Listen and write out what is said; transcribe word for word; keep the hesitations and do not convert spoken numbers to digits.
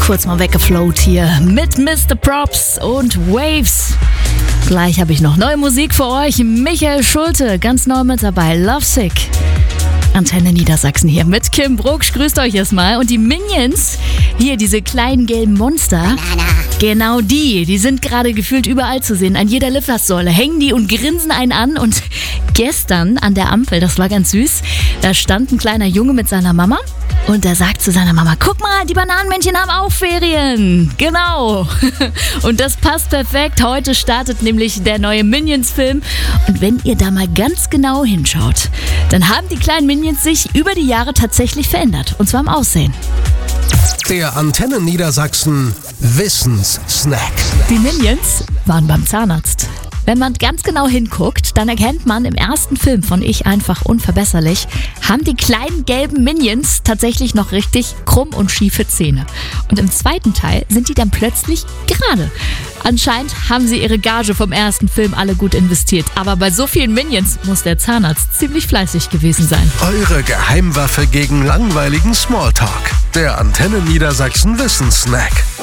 Kurz mal weggeflowt hier mit Mister Props und Waves. Gleich habe ich noch neue Musik für euch. Michael Schulte, ganz neu mit dabei. Lovesick. Antenne Niedersachsen hier mit Kim Brucksch. Grüßt euch erstmal. Und die Minions, hier diese kleinen gelben Monster. Banana. Genau die, die sind gerade gefühlt überall zu sehen. An jeder Litfaßsäule hängen die und grinsen einen an. Und gestern an der Ampel, das war ganz süß, da stand ein kleiner Junge mit seiner Mama. Und er sagt zu seiner Mama, guck mal, die Bananenmännchen haben auch Ferien. Genau. Und das passt perfekt. Heute startet nämlich der neue Minions-Film. Und wenn ihr da mal ganz genau hinschaut, dann haben die kleinen Minions sich über die Jahre tatsächlich verändert. Und zwar im Aussehen. Der Antenne Niedersachsen Wissenssnack. Die Minions waren beim Zahnarzt. Wenn man ganz genau hinguckt, dann erkennt man im ersten Film von Ich einfach unverbesserlich, haben die kleinen gelben Minions tatsächlich noch richtig krumm und schiefe Zähne. Und im zweiten Teil sind die dann plötzlich gerade. Anscheinend haben sie ihre Gage vom ersten Film alle gut investiert. Aber bei so vielen Minions muss der Zahnarzt ziemlich fleißig gewesen sein. Eure Geheimwaffe gegen langweiligen Smalltalk. Der Antenne Niedersachsen Wissenssnack.